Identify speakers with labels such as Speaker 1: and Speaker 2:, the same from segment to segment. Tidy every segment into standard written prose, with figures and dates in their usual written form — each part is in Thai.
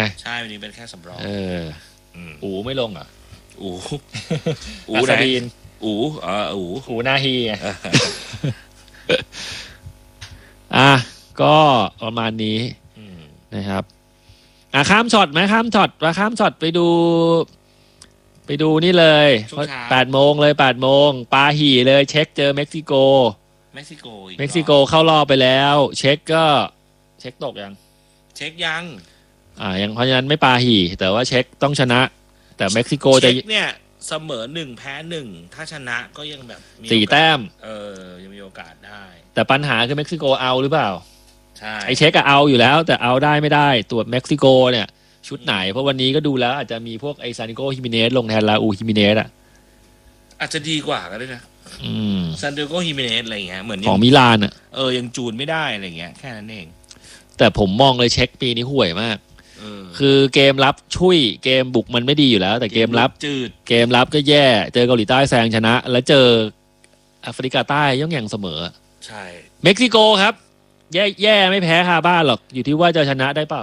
Speaker 1: ใช่วันนี้เป็นแค่สำรอง
Speaker 2: อูไม่ลงเหรอ
Speaker 1: อูไหนอู
Speaker 2: นาฮีก็ประมาณนี้นะครับข้ามช็อตไหมข้ามช็อตไปดูนี่เลย8 โมงเลย8 โมงปาหี่เลยเช็คเจอเม็กซิโกเข้ารอบไปแล้วเช็คตกยัง
Speaker 1: เช็คยัง
Speaker 2: ยังเพราะฉะนั้นไม่ปาหี่แต่ว่าเช็คต้องชนะแต่เม็กซิโกจะ
Speaker 1: เนี่ยเสมอ1แพ้1ถ้าชนะก็ยังแบบ
Speaker 2: 4 แต้ม
Speaker 1: ยังมีโอกาสได้
Speaker 2: แต่ปัญหาคือเม็กซิโกเอาหรือเปล่า
Speaker 1: ใช่
Speaker 2: ไอเช็คเอาอยู่แล้วแต่เอาได้ไม่ได้ตัวเม็กซิโกเนี่ยชุดไหนเพราะวันนี้ก็ดูแล้วอาจจะมีพวกไอซานิโกฮิมิเนสลงแทนลาอูฮิมิเนส
Speaker 1: อาจจะดีกว่าก็ได้นะซานดิโกฮิมิเนสอะไรเงี้ยเหมือน
Speaker 2: ของมิลาน
Speaker 1: ยังจูนไม่ได้อะไรเงี้ยแค่นั้นเอง
Speaker 2: แต่ผมมองเลยเช็คปีนี้ห่วยมากคือเกมรับชุยเกมบุกมันไม่ดีอยู่แล้วแต่เกมรับ
Speaker 1: จืด
Speaker 2: เกมรับก็แย่เจอเกาหลีใต้แซงชนะแล้วเจอแอฟริกาใต้ย่องแย่งเสมอ
Speaker 1: ใช่
Speaker 2: เม็กซิโกครับแย่ไม่แพ้คาบ้านหรอกอยู่ที่ว่าจะชนะได้เปล่า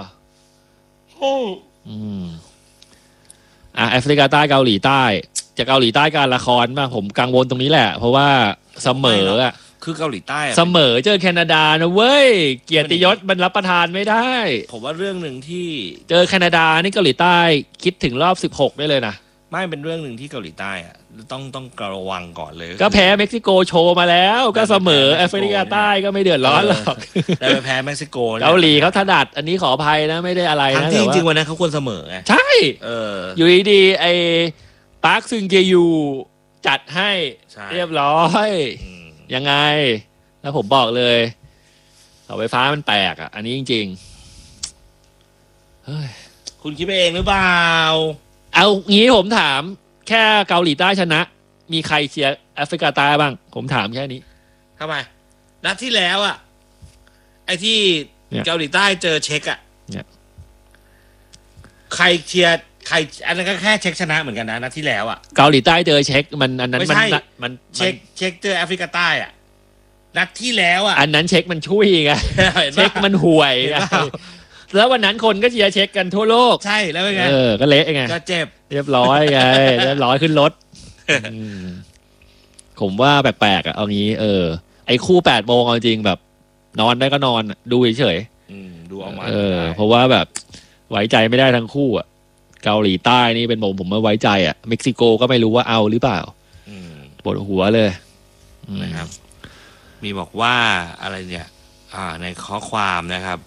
Speaker 2: แอฟริกาใต้เกาหลีใต้จะเกาหลีใต้การละครป่ะผมกังวลตรงนี้แหละเพราะว่าเสมอ
Speaker 1: คือเกาหลีใต้
Speaker 2: เสมอเจอแคนาดานะเว้ยเกียรติยศมันรับประทานไม่ได้
Speaker 1: ผมว่าเรื่องหนึ่งที่
Speaker 2: เจอแคนาดานี่เกาหลีใต้คิดถึงรอบ16ได้เลยนะ
Speaker 1: ไม่เป็นเรื่องหนึ่งที่เกาหลีใต้ต้องระวังก่อนเลย
Speaker 2: ก็แพ้เม็กซิโกโชว์มาแล้วก็เสมอแอฟริกาใต้ก็ไม่เดือดร้อนหรอก
Speaker 1: แต่ไปแพ้เม็กซิโก
Speaker 2: เกาหลีเขาถนัดอันนี้ขออภัยนะไม่ได้อะไรนะ
Speaker 1: จริงๆวันนั้นเขาควรเสมอไง
Speaker 2: ใช่อยู่ดีๆไอ้ปาร์คซึงเกยูจัดให้เรียบร้อยยังไงแล้วผมบอกเลยเสาไฟฟ้ามันแตกอันนี้จริง
Speaker 1: ๆเฮ้ยคุณคิดไปเองหรือเปล่า
Speaker 2: เอางี้ผมถามแค่เกาหลีใต้ชนะมีใครเชียร์แอฟริกาใต้บ้างผมถามแค่นี้
Speaker 1: ทำไมนัดที่แล้วไอ้ที่เกาหลีใต้เจอเช็คใครเชียร์ใครอันนั้นก็แค่เช็คชนะเหมือนกันนะนัดที่แล้ว
Speaker 2: เกาหลีใต้เจอเช็คมันอันนั้น
Speaker 1: มันเช็คเจอแอฟริกาใต้นัดที่แล้ว
Speaker 2: อันนั้นเช็คมันช่วยไงเช็คมันห่วยไงแล้ววันนั้นคนก็เชียร์เช็คกันทั่วโลก
Speaker 1: ใช่แล้วไง
Speaker 2: ก็เละไง
Speaker 1: ก็เจ็บ
Speaker 2: เรียบร้อยไงเรียบร้อยขึ้นรถผมว่าแปลกๆเอางี้ไอ้คู่8 โมงเอาจริงแบบนอนได้ก็นอนดูเฉย
Speaker 1: ๆดูออกมา
Speaker 2: เพราะว่าแบบไว้ใจไม่ได้ทั้งคู่เกาหลีใต้นี่เป็นผมไม่ไว้ใจเม็กซิโกก็ไม่รู้ว่าเอาหรือเปล่าปวดหัวเลย
Speaker 1: นะครับมีบอกว่าอะไรเนี่ยในข้อความนะครับ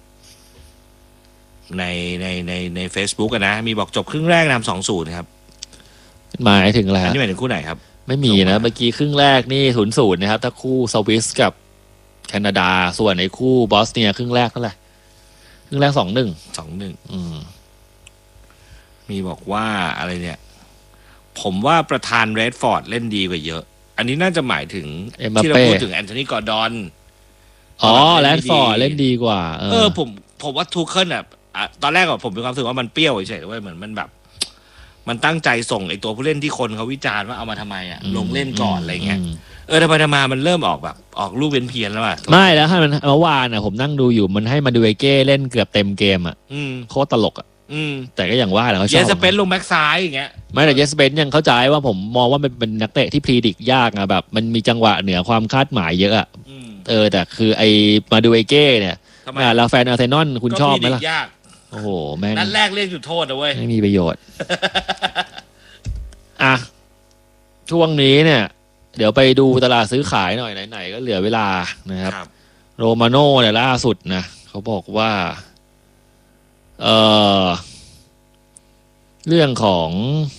Speaker 1: ใน Facebook นะมีบอกจบครึ่งแรกนำ 2-0 ครับ
Speaker 2: หมายถึงอะไร
Speaker 1: นี่หมายถึงคู่ไหนครับ
Speaker 2: ไม่มีนะเมื่อกี้ครึ่งแรกนี่ 0-0 นะครับถ้าคู่สวิสกับแคนาดาส่วนในคู่บอสเนียครึ่งแรกเท่าไหร่ครึ่งแรก 2-1
Speaker 1: มีบอกว่าอะไรเนี่ยผมว่าประธานเรดฟอร์ดเล่นดีกว่าเยอะอันนี้น่าจะหมายถึงที่เราพูดถึงแอนโทนีกอร์ดอน
Speaker 2: เรดฟอร์ดเล่นดีกว่า
Speaker 1: ผมว่าทูเคิลตอนแรกผมมีความรู้สึกว่ามันเปรี้ยวเฉยๆเหมือนมันแบบมันตั้งใจส่งไอ้ตัวผู้เล่นที่คนเขาวิจารณ์ว่าเอามาทำไมลงเล่นก่อนอะไรเงี้ยทำไมมันเริ่มออกแบบออกลูกเพี้ยนแล้ว
Speaker 2: ไม่แล้วให้มันเมื่อวานผมนั่งดูอยู่มันให้มาดูไอเก้เล่นเกือบเต็มเกมโคตรตลกแต่ก็อย่างว่าแหละเขาชอบ
Speaker 1: เยสเปนลงแบ็กซ้ายอย่างเงี้ย
Speaker 2: ไม่แต่เยสเปนยังเข้าใจว่าผมมองว่ามันเป็นนักเตะที่พรีดิกยากแบบมันมีจังหวะเหนือความคาดหมายเยอะแต่คือไอมาดูไอเก้เนี่ยลาแฟนอาร์เซนอลคุณชอบไหมล่ะโอ้โหแม่ง
Speaker 1: นัดแรกเรียกจุดโทษนะเว้ย
Speaker 2: ไม่มีประโยชน์ช่วงนี้เนี่ยเดี๋ยวไปดูตลาดซื้อขายหน่อยไหนๆก็เหลือเวลานะครับโรมาโน่เนี่ยล่าสุดนะเขาบอกว่าเรื่องของ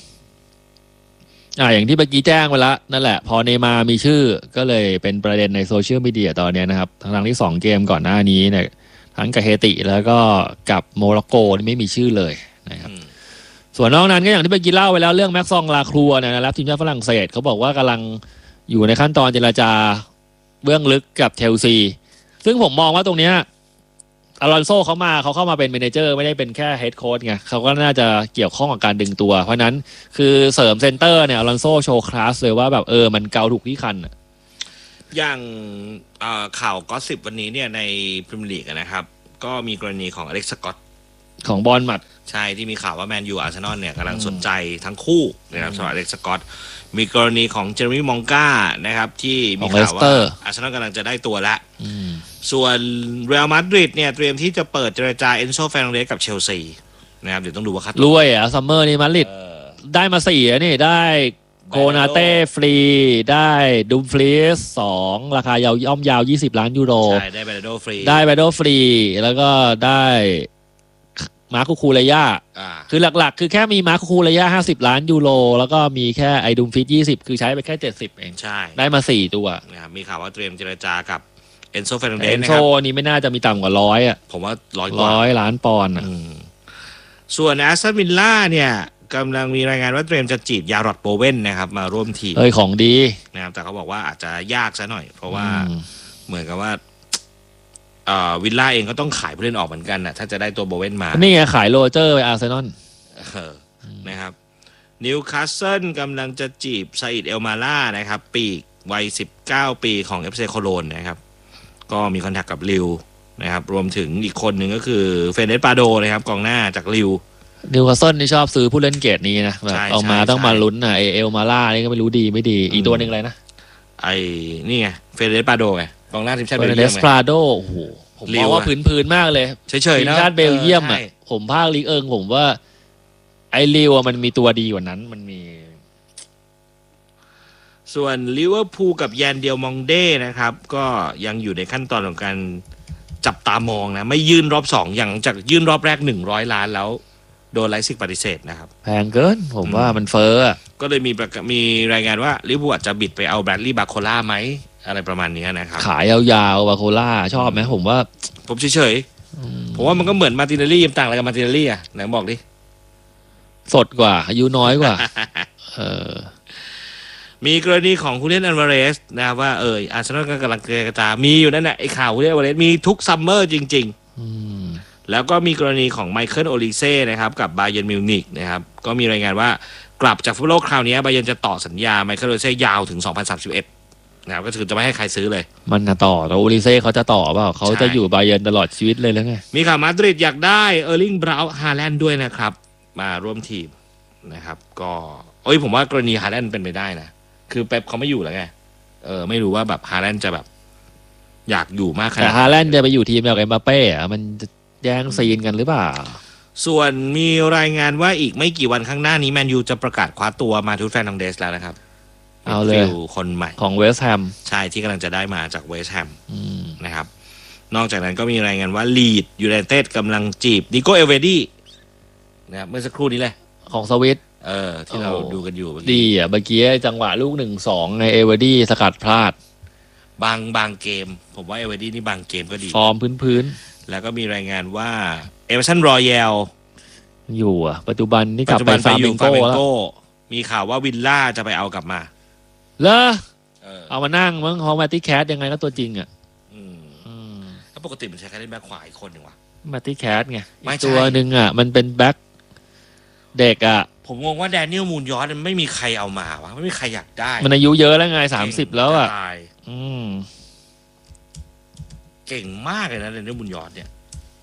Speaker 2: อย่างที่เมื่อกี้แจ้งไปแล้วนั่นแหละพอเนย์มาร์มีชื่อก็เลยเป็นประเด็นในโซเชียลมีเดียตอนนี้นะครับทั้งที่2 เกมก่อนหน้านี้เนี่ยทั้งกับเฮติแล้วก็กับโมร็อกโกไม่มีชื่อเลยนะครับส่วนนอกนั้นก็อย่างที่เมื่อกี้เล่าไปแล้วเรื่องแม็กซองลาครัวเนี่ยนะครับทีมชาติฝรั่งเศสเขาบอกว่ากำลังอยู่ในขั้นตอนเจรจาเบื้องลึกกับเชลซีซึ่งผมมองว่าตรงเนี้ยอลอนโซ่เขาเข้ามาเป็นเมเนเจอร์ไม่ได้เป็นแค่เฮดโค้ชไงเขาก็น่าจะเกี่ยวข้องกับการดึงตัวเพราะนั้นคือเสริมเซนเตอร์เนี่ยอลอนโซ่โชว์คลาสเลยว่าแบบมันเกาถูกที่คัน
Speaker 1: อย่างข่าวก็10วันนี้เนี่ยในพรีเมียร์ลีกนะครับก็มีกรณีของอเล็กซ์สกอต
Speaker 2: ของบอลหมัด
Speaker 1: ใช่ที่มีข่าวว่าแมนยูอาร์เซนอลเนี่ยกำลังสนใจทั้งคู่นะครับสำหรับอเล็กซ์สกอตมีกรณีของเจอร์มี่มองกานะครับที่มีข่าวว่าอาร์เซนอลกำลังจะได้ตัวแล้วส่วนเรอัลมาดริดเนี่ยเตรียมที่จะเปิดเจรจาเอนโซ เฟร์นันเดสกับเชลซีนะครับเดี๋ยวต้องดูว่าคัด
Speaker 2: รวยอ่ะซัมเมอร์นี่มาดริดได้มา4นี่ได้โคนาเต้ฟรีได้ดูมฟรีส2ราคายาวย่อมยาว20 ล้านยูโร
Speaker 1: ใช่ได้เบรโดฟรี
Speaker 2: ฟรีแล้วก็ได้มาร์คคูเรย่าคือหลักๆคือแค่มีมาร์คคูเรย่า50 ล้านยูโรแล้วก็มีแค่ไอดูมฟิต20คือใช้ไปแค่70เอง
Speaker 1: ใช่
Speaker 2: ได้มา4ตัว
Speaker 1: นะครับมีข่าวว่าเตรียมเจรจากับเอนโซ เฟร์นันเดส
Speaker 2: นะครับเอนโซนี่ไม่น่าจะมีต่ำกว่า100อ่ะ
Speaker 1: ผมว่า100
Speaker 2: ล้านปอนด์
Speaker 1: ส่วนแอสตันวิลล่าเนี่ยกำลังมีรายงานว่าเตรียมจะจีบยารอดโบเว่นนะครับมาร่วมทีม
Speaker 2: ของดี
Speaker 1: นะครับแต่เขาบอกว่าอาจจะยากซะหน่อยเพราะว่าเหมือนกับว่าวิลล่าเองก็ต้องขายผู้เล่นออกเหมือนกันนะถ้าจะได้ตัวโบเว่นมา
Speaker 2: นี่ไงขายโรเจอร์ไปอาร์เซนอล
Speaker 1: นะครับนิวคาสเซิลกำลังจะจีบซาอิดเอลมาล่านะครับปีกวัย19 ปีของ FC โคโลนนะครับก็มีคอนแทคกับลิวนะครับรวมถึงอีกคนหนึ่งก็คือเฟเนสปาโดนะครับกองหน้าจากลิว
Speaker 2: นิวคาสเซิลนี่ชอบซื้อผู้เล่นเกรดนี้นะแบบเอามาต้องมาลุ้นนะเอลมาล่านี่ก็ไม่รู้ดีไม่ดีอีกตัวหนึ่งอะไรนะ
Speaker 1: ไอ้นี่ไงเฟเนสปาโดไงกองหน้าทีมชาติเบล
Speaker 2: เ
Speaker 1: เยียม
Speaker 2: เฟเนสปาโดโอ้โหผมมองว่าพื้นมากเลย
Speaker 1: เฉยๆ
Speaker 2: ทีมชาติเบลเยียมอ่ะผมภาคลีกผมว่าไอ้ลิวมันมีตัวดีกว่านั้นมันมี
Speaker 1: ส่วนลิเวอร์พูลกับแยนเดียวมองเด้นะครับก็ยังอยู่ในขั้นตอนของการจับตามองนะไม่ยื่นรอบ2อย่างจากยื่นรอบแรก100 ล้านแล้วโดนไลซิกปฏิเสธนะครับ
Speaker 2: แพงเกินผมว่ามันเฟ้อ
Speaker 1: ก็เลยมีรายงานว่าลิเวอร์พูลอาจจะบิดไปเอาแบรดลีย์บาโคล่าไหมอะไรประมาณนี้นะครับ
Speaker 2: ขายยาวๆบาโคล่าชอบไหมผมว่า
Speaker 1: ผมเฉยๆผมว่ามันก็เหมือนมาติเนลลี่ยังต่างอะไรกับมาติเนลลี่อ่ะไหนบอกดิ
Speaker 2: สดกว่าอายุน้อยกว่า
Speaker 1: มีกรณีของฮูเลียน อัลวาเรสนะครับว่าอาร์เซนอลก็กำลังเกระตามีอยู่นั่นแหละไอ้ข่าวฮูเลียน อัลวาเรสมีทุกซัมเมอร์จริงๆแล้วก็มีกรณีของไมเคิลโอลิเซ่นะครับกับบาเยิร์นมิวนิกนะครับก็มีรายงานว่ากลับจากฟุตบอลโลกคราวนี้บาเยิร์นจะต่อสัญญาไมเคิลโอลิเซ่ยาวถึง2031นะครับก็คือจะไม่ให้ใครซื้อเลย
Speaker 2: มันต่อแต่โอลิเซ่เขาจะต่อเปล่าเขาจะอยู่บาเยิร์นตลอดชีวิตเลยแล้วไง
Speaker 1: มีข่าวมาดริดอยากได้เออร์ลิงบราวน์ฮาแลนด์ด้วยนะครับมาร่วมทีมนะครับก็ผมว่ากรณีฮาแลนด์เป็นไปได้นะคือเป๊ปเขาไม่อยู่แล้วไงไม่รู้ว่าแบบฮาแลนด์จะแบบอยากอยู่มากขนาด
Speaker 2: แต่ฮาแลนด์จะไปอยู่ทีมแบบเอ็มบัปเป้มันแย่งซีนกันหรือเปล่า
Speaker 1: ส่วนมีรายงานว่าอีกไม่กี่วันข้างหน้านี้แมนยูจะประกาศคว้าตัวมาทูตแฟนทองเดสแล้วนะครับ
Speaker 2: เอาเลย
Speaker 1: คนใหม่
Speaker 2: ของเวสต์แฮม
Speaker 1: ใช่ที่กำลังจะได้มาจากเวสต์แฮมนะครับนอกจากนั้นก็มีรายงานว่าลีดยูไนเต็ดกำลังจีบนิโก้เอลเวดี้นะครับเมื่อสักครู่นี้เลย
Speaker 2: ของสวิต
Speaker 1: ที่เราดูกันอยู่
Speaker 2: ดีอ่ะเมื่อกี้จังหวะลูก 1-2 ในเอเวอร์ดี้สกัดพลาด
Speaker 1: บางเกมผมว่าเอเวอร์ดี้นี่บางเกมก็ดี
Speaker 2: ฟอร์มพื้น
Speaker 1: แล้วก็มีรายงานว่าเอเวอร์ตันรอยัล
Speaker 2: อยู่อ่ะปัจจุบันนี่กลับไปฟาร์มิงโก้แล้ว
Speaker 1: มีข่าวว่าวิลล่าจะไปเอากลับมา
Speaker 2: เหรอเอามานั่งมั้งฮอลแมตตี้แคทยังไงก็ตัวจริงอ่ะ
Speaker 1: แล้วปกติมันใช้ใครเล่นแบ็คขวาอีกคนหนึ่งวะ
Speaker 2: แมตตี้แคทไงตัวหนึ่งอ่ะมันเป็นแบ็คเด็กอ่ะ
Speaker 1: ผมงงว่าแดเนียลมูนยอร์ดไม่มีใครเอามาวะไม่มีใครอยากได้
Speaker 2: มันอายุเยอะแล้วไง30แล้วอ่ะ
Speaker 1: เก่งมากเลยนะแดเนียลมูนยอร์ดเนี่ย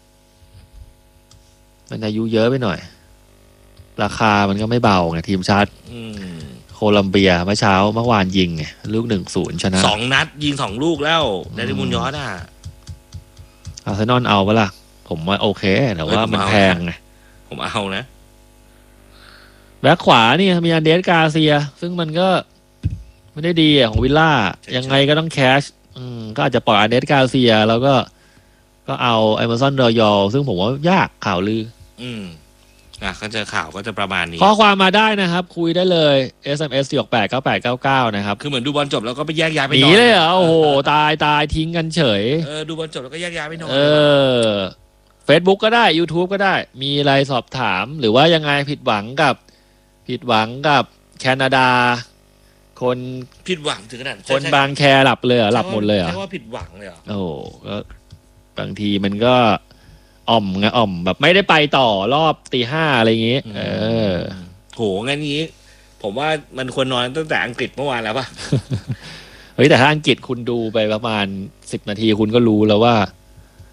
Speaker 2: มันอายุเยอะไปหน่อยราคามันก็ไม่เบาไงทีมชาติโคลัมเบียเมื่อวานยิงไงลูก 1-0 ชนะ
Speaker 1: 2 นัดยิง2 ลูกแล้วแดเนียลมูนยอร์ดอ่ะ
Speaker 2: อาร์เซนอลเอาปะล่ะผมว่าโอเคแต่ว่ามันแพงไง
Speaker 1: ผมเอานะ
Speaker 2: แบ็คขวานี่มีอันเดสกาเซียซึ่งมันก็ไม่ได้ดีของวิลล่ายังไงก็ต้องแคชก็อาจจะปล่อยอันเดสกาเซียแล้วก็เอาเอเมอร์สันรอยัลซึ่งผมว่ายากข่าวลือ
Speaker 1: ก็เจอข่าวก็จะประมาณนี้
Speaker 2: ข้อความมาได้นะครับคุยได้เลย SMS 4689899นะครับ
Speaker 1: คือเหมือนดูบอลจบแล้วก็ไปแยกย้ายไปนอน
Speaker 2: หนีเลยเหรอโอ้โหตายทิ้งกันเฉย
Speaker 1: ดูบอลจบแล้วก็แยกย้ายไปนอน
Speaker 2: Facebook ก็ได้ YouTube ก็ได้มีอะไรสอบถามหรือว่ายังไงผิดหวังกับแคนาดาคน
Speaker 1: ผิดหวังถึงขนาด
Speaker 2: คนบางแคหลับเลยเหรอหลับหมดเลยเหรอ
Speaker 1: ใช่ว่าผิดหวังเลยเหรอ
Speaker 2: โอ้ก็บางทีมันก็อ่อมแบบไม่ได้ไปต่อรอบตี 5อะไรอย่างงี้
Speaker 1: โหงั้นนี้ผมว่ามันควรนอนตั้งแต่อังกฤษเมื่อวานแล้วป่ะ
Speaker 2: เฮ้ยแต่ถ้าอังกฤษคุณดูไปประมาณ10 นาทีคุณก็รู้แล้วว่า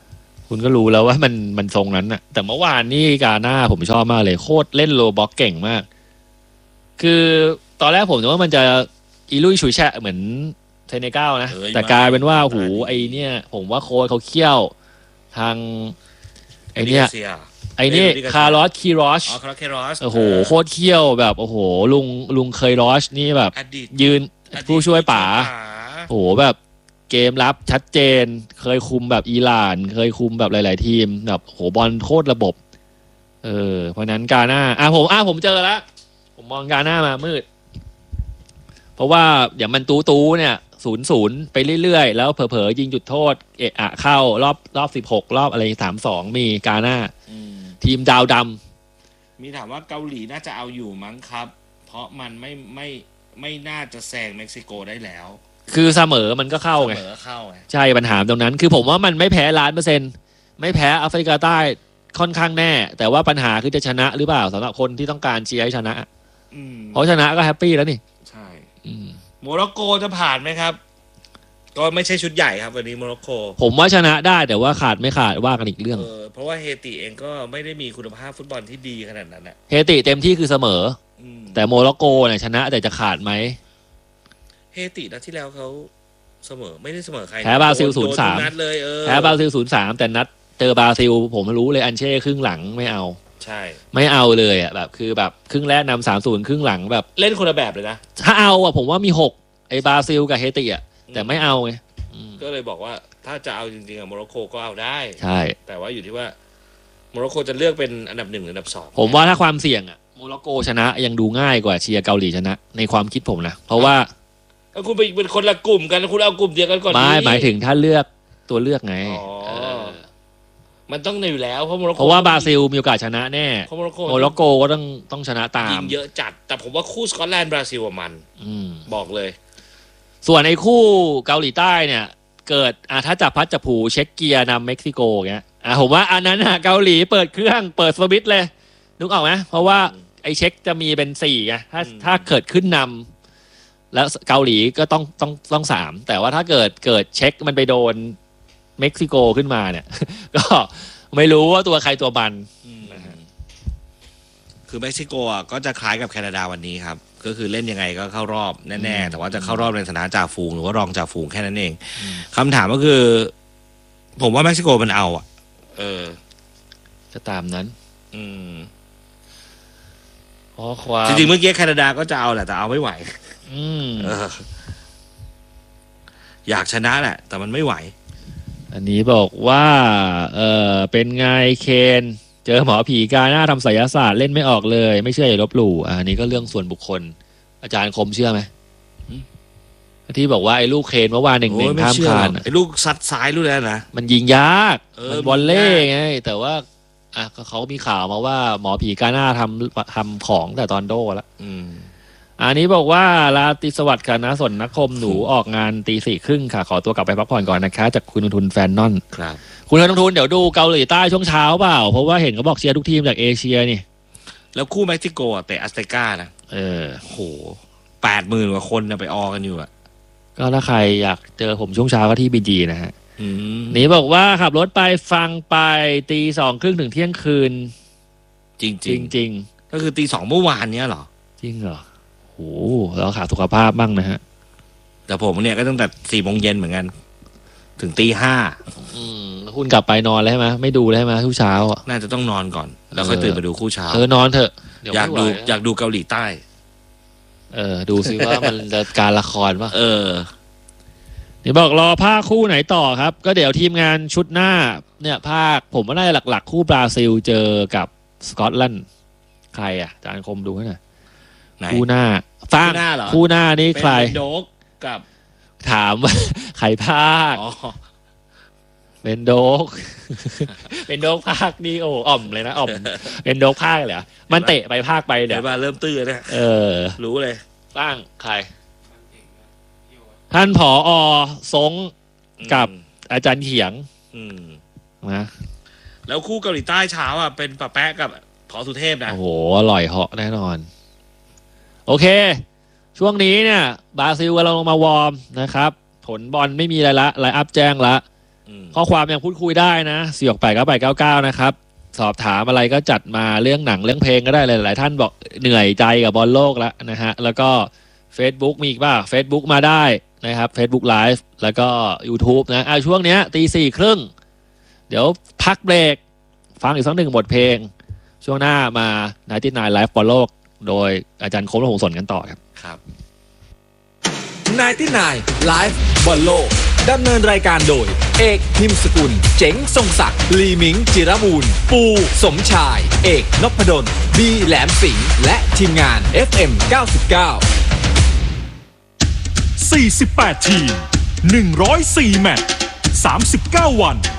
Speaker 2: คุณก็รู้แล้วว่ามันทรงนั้นน่ะ แต่เมื่อวานนี่กาหน้าผมชอบมากเลยโคตรเล่นโลบ็อกเก่งมาก คือตอนแรกผมนึกว่ามันจะอีลุยฉุยแฉะเหมือนเซเนกัลนะ แต่กลายเป็นว่าโอ้โหไอเนี่ย ผมว่าโค้ชเขาเคี่ยวทางไอเนี่ยไอนี่คาร์ลอสคีรอช
Speaker 1: อ๋อคาร์ลอสคีรอช
Speaker 2: โอ้โหโคตรเคี่ยวแบบโอ้โหลุงเคยรอชนี่แบบ ยืนผู้ช่วยป๋าโอ้โหแบบเกมรับชัดเจนเคยคุมแบบอิหร่านเคยคุมแบบหลายๆทีมแบบโหบอลโคตรระบบเพราะนั้นกาหน้าผมเจอแล้วผมมองกาหน้ามามืดเพราะว่าอย่างมันตู้เนี่ย0-0ไปเรื่อยๆแล้วเผลอๆยิงจุดโทษเข้ารอบ16รอบอะไร3-2มีกาหน้าทีมดาวด
Speaker 1: ำมีถามว่าเกาหลีน่าจะเอาอยู่มั้งครับ เพราะมันไม่น่าจะแซงเม็กซิโกได้แล้ว
Speaker 2: คือเสมอมันก็เข้าไงใช่ปัญหาตรงนั้นคือผมว่ามันไม่แพ้100%ไม่แพ้แอฟริกาใต้ค่อนข้างแน่แต่ว่าปัญหาคือจะชนะหรือเปล่าสำหรับคนที่ต้องการเชียร์ให้ชนะเพราะชนะก็แฮปปี้แล้วนี่
Speaker 1: ใช่โมร็อกโกจะผ่านไหมครับก็ไม่ใช่ชุดใหญ่ครับวันนี้โมร็อกโก
Speaker 2: ผมว่าชนะได้แต่ว่าขาดไม่ขาดว่ากันอีกเรื่อง
Speaker 1: เพราะว่าเฮติเองก็ไม่ได้มีคุณภาพฟุตบอลที่ดีขนาดนั้น
Speaker 2: เฮติเต็มที่คือเสมอแต่โมร็อกโกเนี่ยชนะแต่จะขาดไหม
Speaker 1: เฮตินัดที่แล้วเขาเสมอไม่ได้เสมอใคร
Speaker 2: แพ้บราซิล0-3
Speaker 1: นัดเลย
Speaker 2: แพ้บราซิล0-3แต่นัดเจอบราซิลผมรู้เลยอันเช่ครึ่งหลังไม่เอา
Speaker 1: ใช่
Speaker 2: ไม่เอาเลยอ่ะแบบคือแบบครึ่งแรกนำ3-0ครึ่งหลังแบบ
Speaker 1: เล่นคนละแบบเลยนะ
Speaker 2: ถ้าเอาอ่ะผมว่ามี6ไอ้บราซิลกับเฮติอ่ะแต่ไม่เอาไง
Speaker 1: ก็เลยบอกว่าถ้าจะเอาจริงๆอะโมร็อกโกก็เอาได้
Speaker 2: ใช่
Speaker 1: แต่ว่าอยู่ที่ว่าโมร็อกโกจะเลือกเป็นอันดับ1หรืออันดับ2
Speaker 2: ผมว่าถ้าความเสี่ยงอ่ะโมร็อกโกชนะยังดูง่ายกว่าเชียร์เกาหลีชนะในความคิดผมนะเพราะว่า
Speaker 1: คุณเป็นคนละกลุ่มกันคุณเอากลุ่มเดียวกันก่อน
Speaker 2: ไม่หมายถึงถ้าเลือกตัวเลือกไง
Speaker 1: มันต้องอยู่แล้วเพราะ
Speaker 2: ว่าบราซิลมีโอกาสชนะแน่โมร็อกโกก็ต้องชนะตาม
Speaker 1: ยิงเยอะจัดแต่ผมว่าคู่สกอตแลนด์บราซิลมันบอกเลย
Speaker 2: ส่วนไอ้คู่เกาหลีใต้เนี่ยเกิดถ้าจับพัดจับผูเช็กเกียร์นำเม็กซิโกเงี้ยผมว่าอันนั้นเกาหลีเปิดเครื่องเปิดสวิตช์เลยนึกออกไหมเพราะว่าไอ้เช็กจะมีเป็น4ไงถ้าเกิดขึ้นนำแล้วเกาหลีก็ต้อง3แต่ว่าถ้าเกิดเช็กมันไปโดนเม็กซิโกขึ้นมาเนี่ยก็ไม่รู้ว่าตัวใครตัวมัน
Speaker 1: คือเม็กซิโกก็จะคล้ายกับแคนาดาวันนี้ครับก็คือเล่นยังไงก็เข้ารอบแน่ๆแต่ว่าจะเข้ารอบในฐานะจ่าฝูงหรือว่ารองจ่าฝูงแค่นั้นเองคำถามก็คือผมว่าเม็กซิโกมันเอา
Speaker 2: จะตามนั้น
Speaker 1: จริงๆเมื่อกี้แคนาดาก็จะเอาแหละแต่เอาไม่ไหวอยากชนะแหละแต่มันไม่ไหว
Speaker 2: อันนี้บอกว่าเป็นไงเคนเจอหมอผีกาหน้าทำไสยศาสตร์เล่นไม่ออกเลยไม่เชื่ออย่าลบหลู่อันนี้ก็เรื่องส่วนบุคคลอาจารย์คมเชื่อไหมที่บอกว่าไอ้ลูกเคนเมื่อวานหนึ่งข้ามคาน
Speaker 1: ไอ้ลูกซัดซ้ายลูกนั้นนะ
Speaker 2: มันยิงยากมันบอลเล่ไงแต่ว่าเขามีข่าวมาว่าหมอผีกาหน้าทำของแต่ตอนโดแล้วอันนี้บอกว่าราตรีสวัสดิ์ค่ะนะส่วนนักคมหนูออกงาน4:30ค่ะขอตัวกลับไปพักผ่อนก่อนนะคะจากคุณทุนแฟนนอน
Speaker 1: ครับ
Speaker 2: คุณทุนเดี๋ยวดูเกาหลีใต้ช่วงเช้าเปล่าเพราะว่าเห็นเขาบอกเชียร์ทุกทีมจากเอเชียนี่
Speaker 1: แล้วคู่เม็กซิโกแต่อัสเตกานะโห80,000กว่าคนไปออกันอยู่
Speaker 2: ก็ถ้าใครอยากเจอผมช่วงเช้าก็ที่บีจีนะฮะนี่บอกว่าขับรถไปฟังไป2:30ถึงเที่ยงคืน
Speaker 1: จริงก็คือ2:00เมื่อวานเนี้ยเหรอ
Speaker 2: จริงเหรอโอ้เราขาดสุขภาพบ้างนะฮะ
Speaker 1: แต่ผมเนี่ยก็ตั้งแต่4:00 นเหมือนกันถึง5:00
Speaker 2: คุณกลับไปนอนแล้วใช่ไหมไม่ดูแล้วใช่ไหมทุกเช้า
Speaker 1: น่าจะต้องนอนก่อนแล้วค่อยตื่นมาดูคู่เช้าน
Speaker 2: อนเถอะ
Speaker 1: อยากดูเกาหลีใต้
Speaker 2: ดูซิว่ามันจะการละครป่ะนี่บอกรอภาคคู่ไหนต่อครับก็เดี๋ยวทีมงานชุดหน้าเนี่ยภาคผมว่าน่าจะหลักๆคู่บราซิลเจอกับสกอตแลนด์ใครอาจารย์คมดูให้หน่อยคู่หน้าฟังคู่หน้านี่ใคร
Speaker 1: เป็นโดกกับ
Speaker 2: ถามว่าใครภาคเป็นโดกภาคนี่โอ้อ่อมเลยนะอ่อมเป็นโดกภาคเลยมันเตะไปภาคไปเดี๋ยว
Speaker 1: มาเริ่มตื้อเนี่ยรู้เลย
Speaker 2: ตั้งใครท่านผอ.สงกับอาจารย์เขียงนะ
Speaker 1: แล้วคู่เกาหลีใต้เช้าเป็นปะแปะกับผอ.สุเทพนะ
Speaker 2: โอ้โหอร่อยเหาะแน่นอนโอเคช่วงนี้เนี่ยบราซิลกำลังลงมาวอร์มนะครับผลบอลไม่มีอะไรละไลน์อัพแจ้งละข้อความยังพูดคุยได้นะ4689899นะครับสอบถามอะไรก็จัดมาเรื่องหนังเรื่องเพลงก็ได้เลยหลายท่านบอกเหนื่อยใจกับบอลโลกแล้วนะฮะแล้วก็ Facebook มีอีกป่ะ Facebook มาได้นะครับ Facebook Live แล้วก็ YouTube นะช่วงเนี้ย 4:30 น.เดี๋ยวพักเบรกฟังอีกสักหนึ่งบทเพลงช่วงหน้ามา99 Live บอลโลกโดยอาจารย์คมและหงสนกันต่อ
Speaker 1: ครับ
Speaker 3: 99 Live บอลโลกดำเนินรายการโดยเอกพิมพ์สกุลเจ๋งทรงศักดิ์ลีมิงจิรบูรณ์ปูสมชายเอกนพดลบีแหลมสิงห์และทีมงาน FM 99
Speaker 4: 48 ทีม 104 แมตช์ 39 วัน